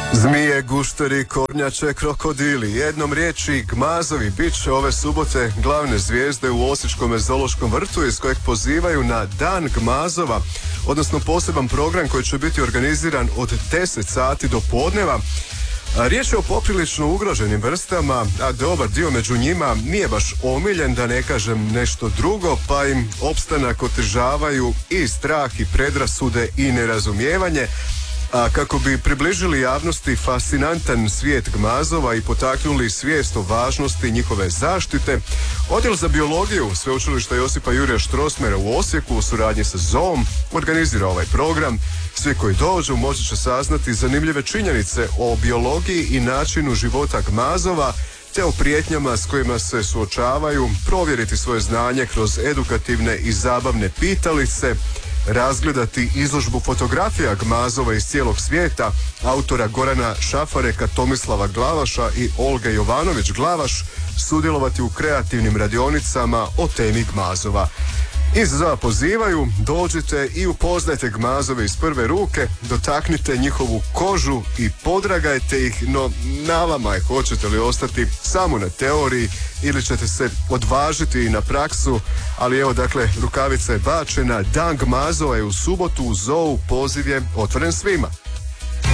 Zmije, gušteri, kornjače, krokodili, jednom riječi gmazovi bit će ove subote glavne zvijezde u Osječkom zoološkom vrtu iz kojeg pozivaju na Dan gmazova, odnosno poseban program koji će biti organiziran od 10 sati do podneva. Riječ je o poprilično ugroženim vrstama, a dobar dio među njima nije baš omiljen, da ne kažem nešto drugo, pa im opstanak otežavaju i strah i predrasude i nerazumijevanje. A kako bi približili javnosti fascinantan svijet gmazova i potaknuli svijest o važnosti njihove zaštite, Odjel za biologiju Sveučilišta Josipa Jurja Strossmayera u Osijeku u suradnji sa ZOO-om organizira ovaj program. Svi koji dođu moći će saznati zanimljive činjenice o biologiji i načinu života gmazova, te o prijetnjama s kojima se suočavaju, provjeriti svoje znanje kroz edukativne i zabavne pitalice, razgledati izložbu fotografija gmazova iz cijelog svijeta autora Gorana Šafareka, Tomislava Glavaša i Olge Jovanović Glavaš, sudjelovati u kreativnim radionicama o temi gmazova. Iz ZOO pozivaju, dođite i upoznajte gmazove iz prve ruke, dotaknite njihovu kožu i podragajte ih, no na vama je hoćete li ostati samo na teoriji ili ćete se odvažiti i na praksu, ali evo dakle, rukavica je bačena, Dan gmazova je u subotu u ZOO, poziv je otvoren svima.